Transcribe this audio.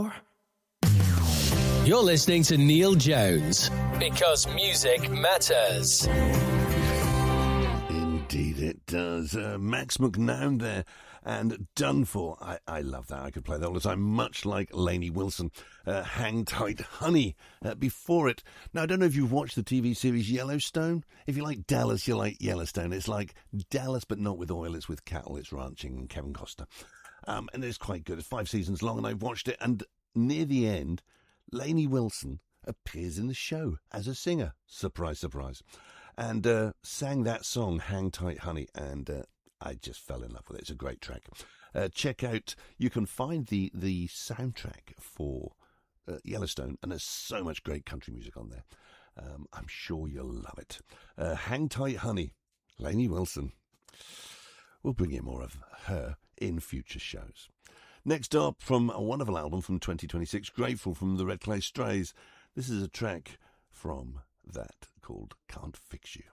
You're listening to Neil Jones, because music matters. Indeed it does. Max McNown there, and Done For. I love that. I could play that all the time, much like Lainey Wilson. Hang Tight Honey before it. Now, I don't know if you've watched the TV series Yellowstone. If you like Dallas, you like Yellowstone. It's like Dallas, but not with oil. It's with cattle. It's ranching, and Kevin Costner. And it's quite good. It's 5 seasons long, and I've watched it. And near the end, Lainey Wilson appears in the show as a singer. Surprise, surprise. And sang that song, Hang Tight Honey, and I just fell in love with it. It's a great track. Check out, you can find the soundtrack for Yellowstone, and there's so much great country music on there. I'm sure you'll love it. Hang Tight Honey, Lainey Wilson. We'll bring you more of her in future shows. Next up, from a wonderful album from 2026, Grateful, from the Red Clay Strays. This is a track from that called Can't Fix You.